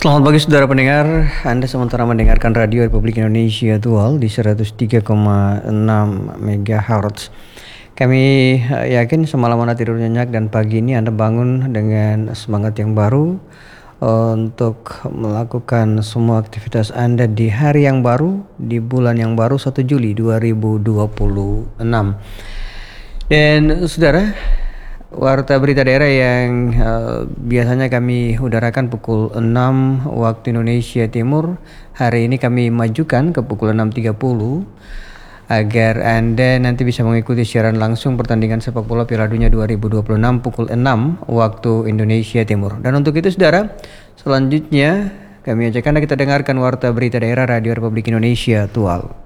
Selamat pagi saudara pendengar, Anda sementara mendengarkan Radio Republik Indonesia Dual di 103,6 MHz. Kami yakin semalam Anda tidur nyenyak dan pagi ini Anda bangun dengan semangat yang baru untuk melakukan semua aktivitas Anda di hari yang baru, di bulan yang baru 1 Juli 2026. Dan saudara, Warta Berita Daerah yang biasanya kami udarakan pukul 6 waktu Indonesia Timur, hari ini kami majukan ke pukul 6.30 agar Anda nanti bisa mengikuti siaran langsung pertandingan sepak bola Piala Dunia 2026 pukul 6 waktu Indonesia Timur. Dan untuk itu saudara, selanjutnya kami ajak Anda kita dengarkan Warta Berita Daerah Radio Republik Indonesia Tual.